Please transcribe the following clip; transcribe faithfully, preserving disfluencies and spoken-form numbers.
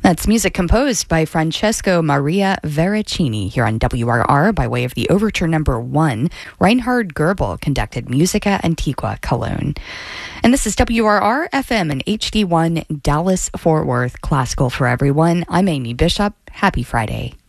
That's music composed by Francesco Maria Veracini here on W R R by way of the Overture Number One. Reinhard Goebel conducted Musica Antiqua Cologne. And this is W R R F M and H D one Dallas Fort Worth, classical for everyone. I'm Amy Bishop. Happy Friday.